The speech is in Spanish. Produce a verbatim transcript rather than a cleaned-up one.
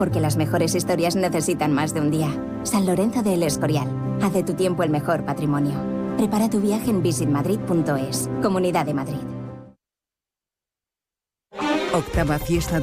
Porque las mejores historias necesitan más de un día. San Lorenzo de El Escorial. Haz de tu tiempo el mejor patrimonio. Prepara tu viaje en visit madrid punto es. Comunidad de Madrid. Octava fiesta